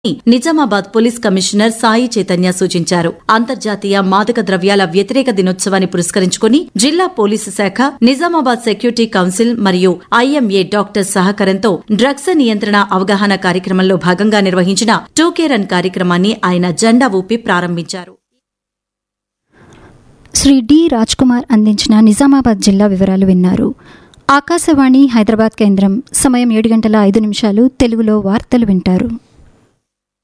Nizamabad police commissioner Sai Chaitanya సూచించారు. అంతర్జాతీయ మాదక ద్రవ్యాల వ్యతిరేక దినోత్సవాన్ని పురస్కరించుకుని జిల్లా పోలీసు శాఖ, నిజామాబాద్ సెక్యూరిటీ కౌన్సిల్ మరియు ఐఎంఏ డాక్టర్స్ సహకారంతో డ్రగ్స్ నియంత్రణ అవగాహన కార్యక్రమంలో భాగంగా నిర్వహించిన 2K రన్ కార్యక్రమాన్ని ఆయన జెండా ఊపి ప్రారంభించారు. శ్రీ డి రాజ్ కుమార్ అందించిన నిజామాబాద్ జిల్లా వివరాలు విన్నారు. ఆకాశవాణి హైదరాబాద్ కేంద్రం. సమయం 7:05 తెలుగులో వార్తలు వింటారు.